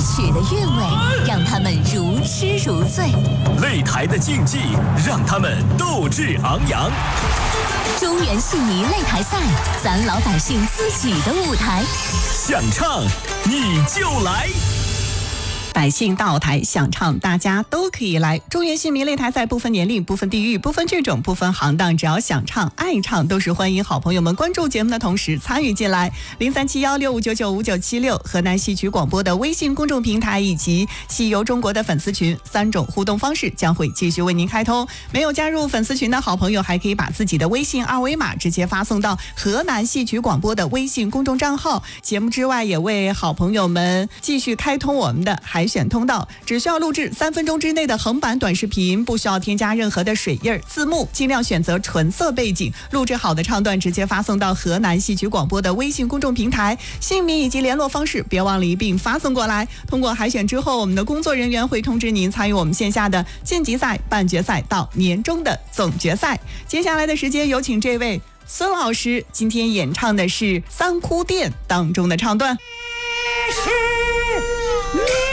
曲的韵味让他们如痴如醉， 擂台的竞技让他们斗志昂扬。 中原戏迷擂台赛，咱老百姓自己的舞台， 想唱你就来。 百姓到台想唱，大家都可以来。中原戏迷擂台赛不分年龄、不分地域、不分剧种、不分行当，只要想唱、爱唱，都是欢迎好朋友们关注节目的同时参与进来。037165995976，河南戏曲广播的微信公众平台以及戏游中国的粉丝群，3种互动方式将会继续为您开通。没有加入粉丝群的好朋友，还可以把自己的微信二维码直接发送到河南戏曲广播的微信公众账号。节目之外，也为好朋友们继续开通我们的海选通道，只需要录制3分钟之内的横版短视频，不需要添加任何的水印字幕，尽量选择纯色背景，录制好的唱段直接发送到河南戏曲广播的微信公众平台，姓名以及联络方式别忘了一并发送过来。通过海选之后，我们的工作人员会通知您参与我们线下的晋级赛、半决赛到年终的总决赛。接下来的时间有请这位孙老师，今天演唱的是《三哭店》当中的唱段。